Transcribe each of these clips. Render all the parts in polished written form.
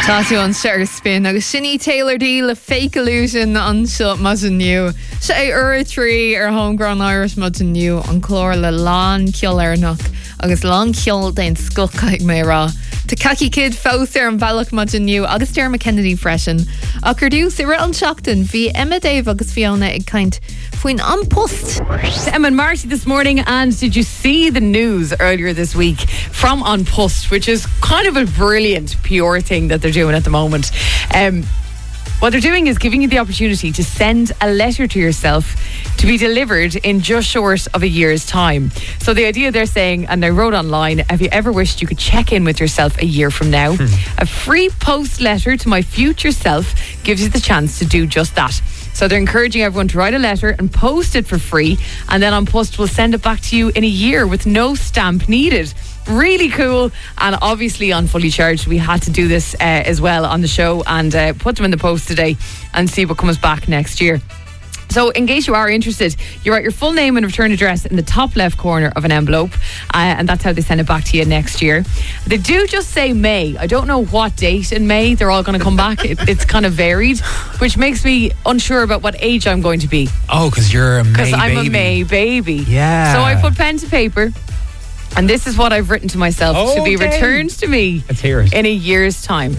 Táú an seir spin agus sinní Taylor D le Fake Illusion an seo mas an nniu. Se é trí ar Homegrown Irish mas an nniu an chlór le lán ceol arnach agus lán ceol den scocaig mé rá. Tá Kaki Kid fós ar an bhealach mas an nniu agus Derma Kennedy freisin. A chuirú si ri an seachtain bhí Emma Dave agus Fiona ag caint faoin An Post. Emma and Marty this morning, and did you see the news earlier this week from An Post, which is kind of a brilliant PR thing that they're doing at the moment. What they're doing is giving you the opportunity to send a letter to yourself to be delivered in just short of a year's time. So the idea they're saying, and they wrote online, have you ever wished you could check in with yourself a year from now? A free post letter to my future self gives you the chance to do just that. So they're encouraging everyone to write a letter and post it for free, and then An Post will send it back to you in a year with no stamp needed. Really cool. And obviously on Fully Charged we had to do this as well on the show and put them in the post today and see what comes back next year. So in case you are interested, you write your full name and return address in the top left corner of an envelope, and that's how they send it back to you next year. They do just say May. I don't know what date in May they're all going to come back. It's kind of varied, which makes me unsure about what age I'm going to be. Oh, because you're a May baby. Because I'm a May baby. Yeah. So I put pen to paper, and this is what I've written to myself to be returned to me in a year's time.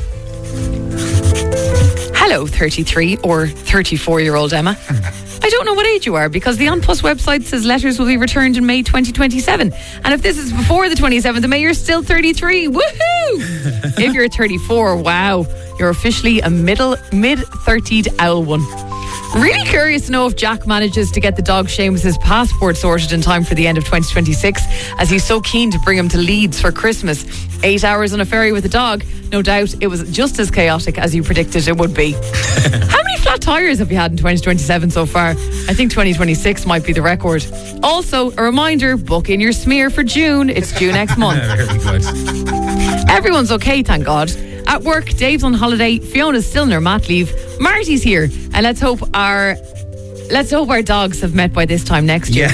Hello, 33 or 34-year-old Emma. I don't know what age you are because the An Post website says letters will be returned in May 2027. And if this is before the 27th of May, you're still 33. Woohoo! If you're 34, wow, you're officially a mid-30'd owl one. Really curious to know if Jack manages to get the dog Seamus's passport sorted in time for the end of 2026, as he's so keen to bring him to Leeds for Christmas. 8 hours on a ferry with a dog. No doubt it was just as chaotic as you predicted it would be. How many flat tyres have you had in 2027 so far? I think 2026 might be the record. Also, a reminder, book in your smear for June. It's due next month. Very good. Everyone's okay, thank God. At work, Dave's on holiday, Fiona's still in her mat leave, Marty's here, and let's hope our dogs have met by this time next year.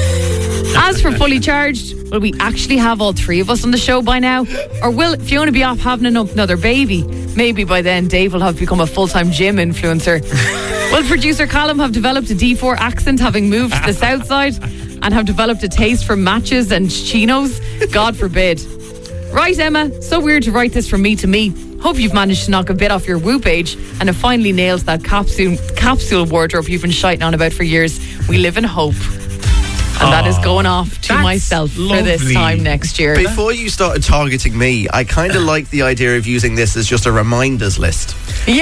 Yeah. As for Fully Charged, will we actually have all three of us on the show by now? Or will Fiona be off having another baby? Maybe by then Dave will have become a full-time gym influencer. Will producer Callum have developed a D4 accent, having moved to the south side, and have developed a taste for matches and chinos? God forbid. Right, Emma, so weird to write this from me to me. Hope you've managed to knock a bit off your whoop age and have finally nailed that capsule wardrobe you've been shiting on about for years. We live in hope. And that is going off to myself for this time next year. Before you started targeting me, I kind of like the idea of using this as just a reminders list. Yeah,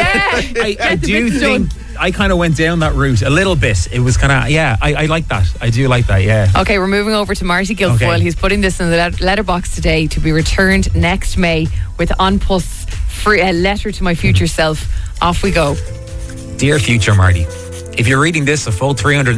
I do think I kind of went down that route a little bit. It was kind of, I like that. I do like that, yeah. Okay, we're moving over to Marty Guilfoyle. Okay. He's putting this in the letterbox today to be returned next May with An Post's free letter to my future self. Off we go. Dear future Marty, if you're reading this, a full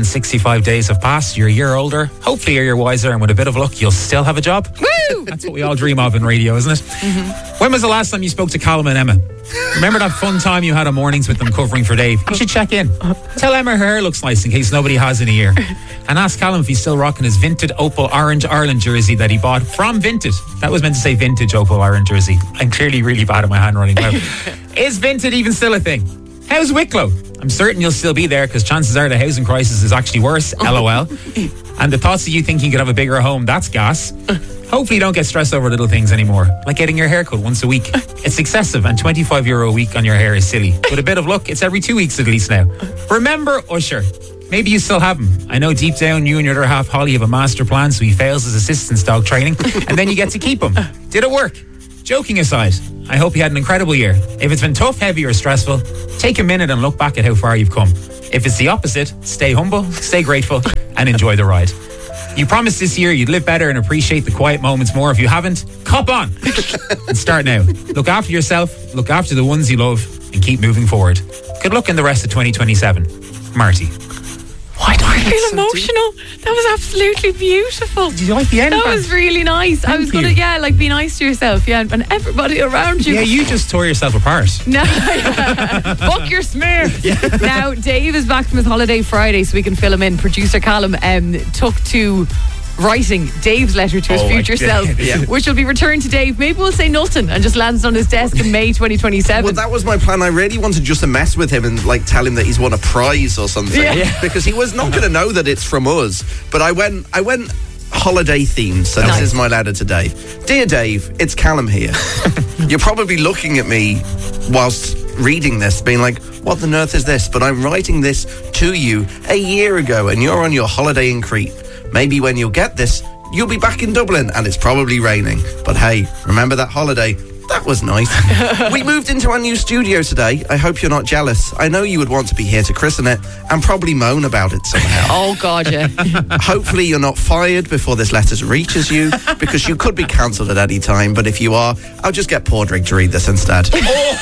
365 days have passed. You're a year older. Hopefully you're wiser, and with a bit of luck, you'll still have a job. Woo! That's what we all dream of in radio, isn't it? Mm-hmm. When was the last time you spoke to Callum and Emma? Remember that fun time you had on mornings with them covering for Dave? You should check in. Tell Emma her hair looks nice in case nobody has in a year. And ask Callum if he's still rocking his Vinted Opal Orange Ireland jersey that he bought from Vinted. That was meant to say Vintage Opal Ireland jersey. I'm clearly really bad at my handwriting. Is Vinted even still a thing? How's Wicklow? I'm certain you'll still be there because chances are the housing crisis is actually worse, LOL. And the thoughts of you thinking you could have a bigger home, that's gas. Hopefully you don't get stressed over little things anymore, like getting your hair cut once a week. It's excessive, and €25 a week on your hair is silly. With a bit of luck, it's every 2 weeks at least now. Remember Usher. Maybe you still have him. I know deep down you and your other half, Holly, have a master plan so he fails his assistance dog training, and then you get to keep him. Did it work? Joking aside, I hope you had an incredible year. If it's been tough, heavy or stressful, take a minute and look back at how far you've come. If it's the opposite, stay humble, stay grateful, and enjoy the ride. You promised this year you'd live better and appreciate the quiet moments more. If you haven't, cop on and start now. Look after yourself, look after the ones you love, and keep moving forward. Good luck in the rest of 2027. Marty. Why do I feel emotional? That was absolutely beautiful. Did you like the end? That was really nice. I was going to, be nice to yourself, and everybody around you. Yeah, you just tore yourself apart. No, fuck your smear. Yeah. Now, Dave is back from his holiday Friday, so we can fill him in. Producer Callum took to writing Dave's letter to his future self, which will be returned to Dave. Maybe we'll say nothing and just lands on his desk in May 2027. Well, that was my plan. I really wanted just to mess with him and like tell him that he's won a prize or something, because he was not going to know that it's from us. But I went holiday themed, so this is my letter to Dave. Dear Dave, it's Callum here. You're probably looking at me whilst reading this, being like, what on earth is this? But I'm writing this to you a year ago, and you're on your holiday in Crete. Maybe when you'll get this, you'll be back in Dublin, and it's probably raining. But hey, remember that holiday? That was nice. We moved into our new studio today. I hope you're not jealous. I know you would want to be here to christen it and probably moan about it somehow. Oh, God, yeah. Hopefully you're not fired before this letter reaches you, because you could be cancelled at any time. But if you are, I'll just get Padraig to read this instead.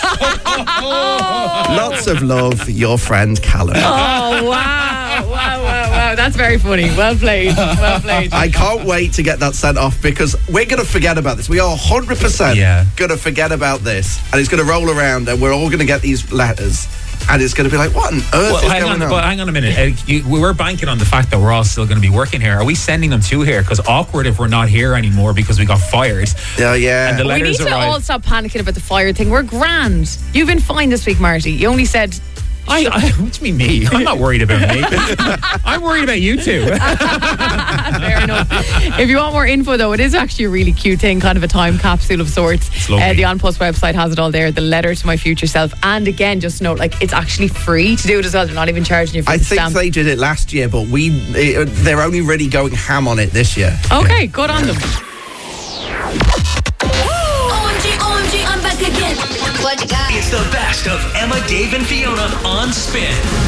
Lots of love, your friend Callum. Oh, wow. That's very funny. Well played. I can't wait to get that sent off, because we're going to forget about this. We are 100% going to forget about this, and it's going to roll around, and we're all going to get these letters, and it's going to be like, what on earth is going on? But hang on a minute. We're banking on the fact that we're all still going to be working here. Are we sending them to here? Because awkward if we're not here anymore because we got fired. Yeah. And the We letters need to arrive. all stop panicking about the fire thing. We're grand. You've been fine this week, Marty. You only said... What do you mean me? I'm not worried about me. I'm worried about you two. Fair enough. If you want more info, though, it is actually a really cute thing, kind of a time capsule of sorts. It's lovely. The On Post website has it all there. The letter to my future self. And again, just note, like, it's actually free to do it as well. They're not even charging you for I the think stamp. they did it last year, but they're only really going ham on it this year. Okay, good on them. OMG, I'm back again. What you got? It's the best of Emma, Dave, and Fiona on Spin.